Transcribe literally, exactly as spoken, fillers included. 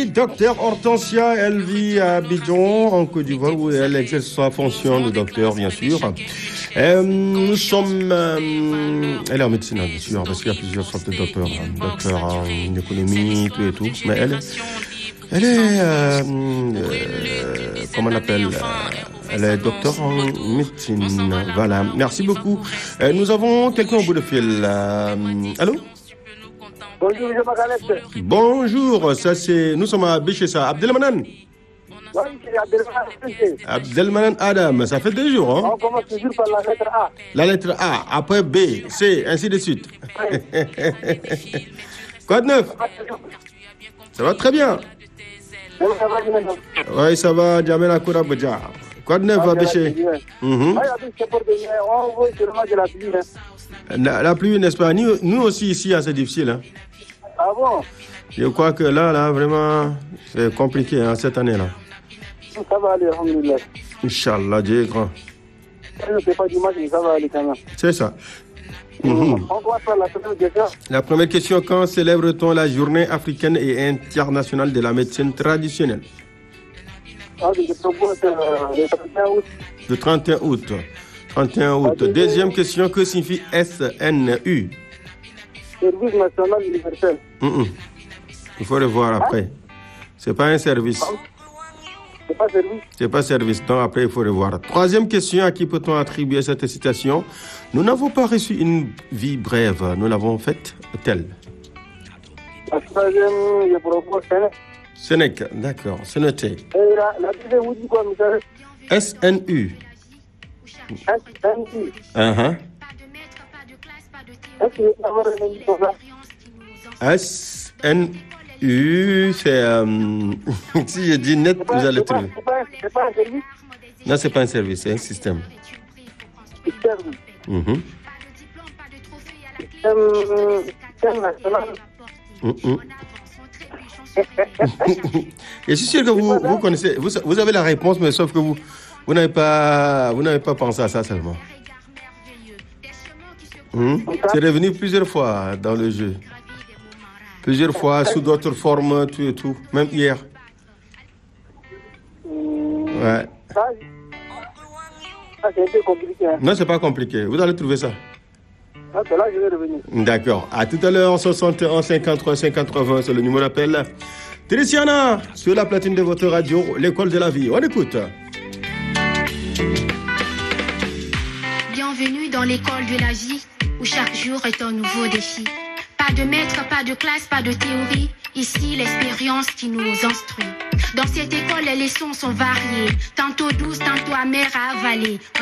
Merci, docteur Hortensia. Elle vit à Abidjan, en Côte d'Ivoire, où elle exerce sa fonction de docteur, bien sûr. Euh, nous sommes... Euh, elle est en médecine, bien sûr, parce qu'il y a plusieurs sortes de docteurs. Hein, docteur en économie, tout et tout. Mais elle, elle est... Euh, euh, comment on appelle euh, Elle est docteur en médecine. Voilà, merci beaucoup. Euh, nous avons quelqu'un au bout de fil. Euh, allô? Bonjour, M. Magalès. Bonjour, ça c'est... Nous sommes à Béchessa. Abdelmanan. Oui, c'est Abdelmanan. Abdelmanan Adam, ça fait deux jours. Hein? On commence toujours par la lettre A. La lettre A, après B, C, ainsi de suite. Oui. Quoi de neuf? Ça va très bien. Oui, ça va bien. Oui, ça va, Jamel Kourabadja. Quoi de neuf, Ah, Béché? Mhm. C'est pour des... On voit seulement de la pluie. Hein. La, la pluie, n'est-ce pas? Nous, nous aussi, ici, c'est difficile. Hein? Ah bon? Je crois que là, là, vraiment, c'est compliqué hein, cette année-là. Ça va aller, alhamdoulilah. Inch'Allah, Dieu est grand. Je ne sais pas du match, mais ça va aller quand même. C'est ça. Mmh. Mmh. On va faire la première question. La première question, quand célèbre-t-on la journée africaine et internationale de la médecine traditionnelle? Ah, je propose euh, le trente et un août. Le trente et un août. trente et un août. Ah, deuxième question, que signifie S N U? Service national universel. Mmh. Il faut le voir après. Hein? C'est pas un service. C'est pas service. C'est pas service. Donc après, il faut le voir. Troisième question, à qui peut-on attribuer cette citation? Nous n'avons pas reçu une vie brève. Nous l'avons faite telle. La troisième, je propose Sénèque. Sénèque, d'accord. C'est noté. Et la, la deuxième, vous dites quoi, monsieur? S N U. S N U. Uh-huh. Est-ce que vous avez revenu sur ça? S N U, c'est... Euh, si je dis net, vous allez trouver. C'est pas un service? Non, c'est pas un service, c'est un système. Système. Mm-hmm. Système... Système national. Mm-hmm. Je suis sûr que vous, vous connaissez, vous, vous avez la réponse, mais sauf que vous, vous n'avez pas, vous n'avez pas pensé à ça seulement. Mmh. C'est revenu plusieurs fois dans le jeu. Plusieurs fois, sous d'autres formes, tout et tout. Même hier. Ouais. Ça, c'est un peu compliqué. Hein. Non, c'est pas compliqué. Vous allez trouver ça. Ah, c'est là que je vais revenir. D'accord. À tout à l'heure, soixante et un, cinquante-trois, cinquante-trois, c'est le numéro d'appel. Tristiana, sur la platine de votre radio, l'école de la vie. On écoute. Bienvenue dans l'école de la vie, où chaque jour est un nouveau défi. Pas de maître, pas de classe, pas de théorie. Ici, l'expérience qui nous instruit. Dans cette école, les leçons sont variées. Tantôt douces, tantôt amères à avaler.